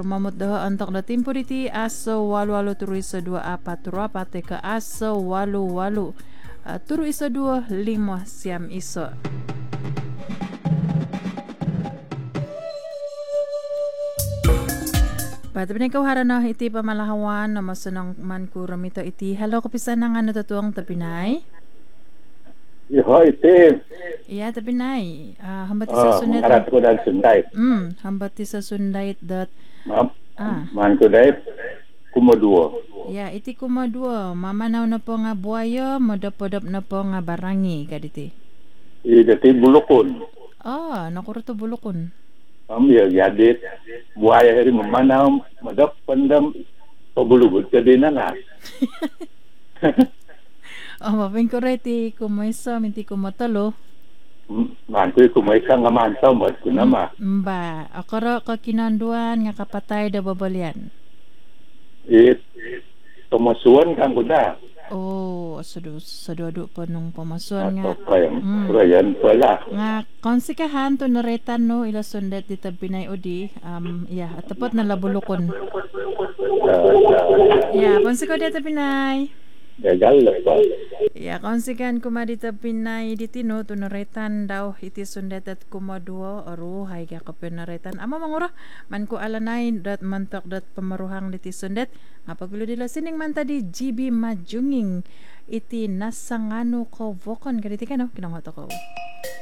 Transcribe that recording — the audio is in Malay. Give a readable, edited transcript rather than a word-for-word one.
Rumamut dah antak da timpo diti asa walu-walu turu isa 24 turu apa ke asa walu-walu turu isa 25 siam iso. Pada kau harana iti pamalahawan na masanang man ko ramito iti. Hello kapisan ng ano tatuang tapinay? Yo, iti. Iya tapinay. Hambati sa sunday. Arat ko dan sunday. Hambati sa sunday that Man ko dahil kumadua. ya, iti kumadua. Mamanaw na po nga buaya, modap-odap na po nga barangi kaditi. Dati bulukon. Nakuruto bulukon. Ya yadit buaya hari memanaw, madap pandam pabulugod ka din na nga. Maping ko reti kumaysa, minti kumatalo. Man ko kumaysa nga mantaw, mat ko nama. Mba, akara ka kinanduan nga kapatay da babalian. Pamasuan kang ko na. Sadu pa nung pamasuan nga. Rayan pala. Nga, konsikahan to naretan no, ila sundet di tabinay odi. Atapot na labulukon. Konsiko di tabinay. Gagal pa. Konsikan kumadita pinay ditino to naretan daw iti sundet at kumadua oro hay ka kapinaretan. Ama mangura man ko alanay dat mantok dat pamaruhang diti sundet. Mapagulo dila sining manta di GB Majunging iti nasangano ko vokon kaditi kano kinangoto ko.